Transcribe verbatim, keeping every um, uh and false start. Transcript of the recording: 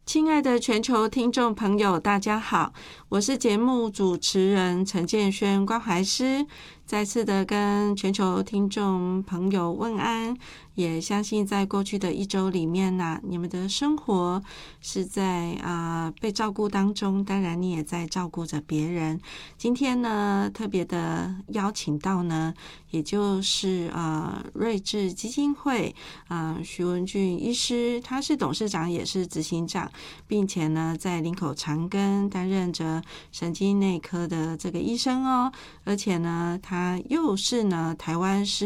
亲爱的全球听众朋友，大家好，我是节目主持人陈建轩关怀师，再次的跟全球听众朋友问安，也相信在过去的一周里面呢、啊，你们的生活是在啊、呃、被照顾当中，当然你也在照顾着别人。今天呢，特别的邀请到呢，也就是呃瑞智基金会啊、呃、徐文俊医师，他是董事长也是执行长，并且呢在林口长庚担任着神经内科的这个医生哦，而且呢他又是呢台湾失